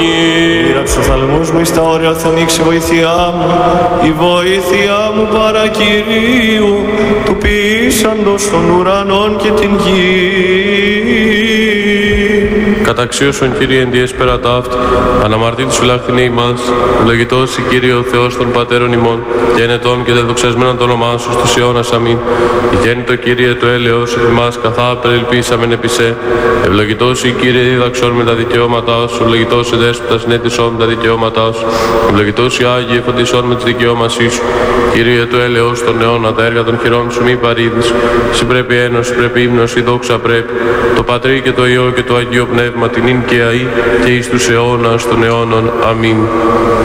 γη. Γύραψε θαλμούς μου εις τα όρια θενήξε βοήθειά μου, η βοήθειά μου παρά Κυρίου, του ποιήσαντος των ουρανών και την γη. Καταξίωσον Κύριε εν διές πέρα ταύτη, αναμαρτήτης φυλάχθηνε ημάς, ευλογητός η Κύριε ο Θεός των πατέρων ημών, και ενετών και δεδοξασμένων το όνομά σου στους αιώνας αμήν. Γέννητο Κύριε το έλεος ημάς καθά περιλπίσαμεν επί σε, ευλογητός η Κύριε δίδαξον με τα δικαιώματά σου, ευλογητός η δέσποτας νέτησόν με τα δικαιώματά σου, ευλογητός η Άγιοι εφωτισόν με τις δικαιώμασή σου. Κύριε το έλεος των αιώνα, τα έργα των χειρών σου μη παρήδεις, συ πρέπει ένωση, πρέπει ύμνος, η δόξα πρέπει, το Πατρί και το Υιό και το Αγίο Πνεύμα την ίν και αεί και εις τους αιώνας των αιώνων. Αμήν.